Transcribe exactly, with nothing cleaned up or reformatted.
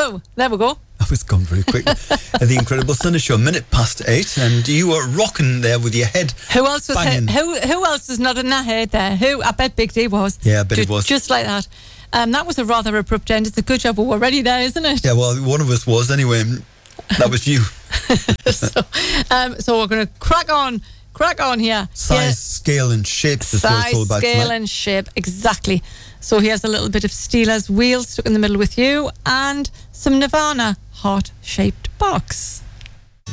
So, there we go. That was gone very quick. The Incredible Sunday Show, minute past eight, and you were rocking there with your head. Who else was banging. he- who who else was not in that head there? Who? I bet Big D was. Yeah, I bet Ju- it was. Just like that. Um, that was a rather abrupt end. It's a good job we were already there, isn't it? Yeah, well, one of us was anyway. That was you. so, um, so we're going to crack on, crack on here. Size, Yeah. scale, and shapes is what it's Size, all about scale, tonight. and shape. Exactly. So here's a little bit of Steelers Wheel stuck in the middle with you, and some Nirvana heart-shaped box.